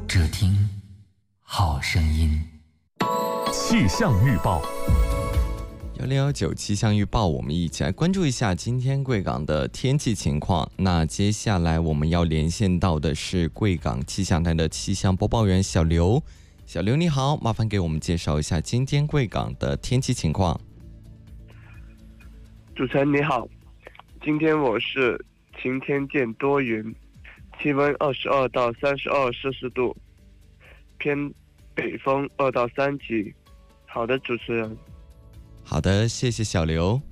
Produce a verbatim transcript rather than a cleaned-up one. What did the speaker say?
只听好声音。 气象预报， 幺零幺九气象预报，我们一起来关注一下今天贵港的天气情况。那接下来我们要连线到的是贵港气象台的气象播报员小刘。小刘你好，麻烦给我们介绍一下今天贵港的天气情况。 主持人你好，今天我是晴天见多云，气温二十二到三十二摄氏度，偏北风二到三级。好的，主持人。 好的，谢谢小刘。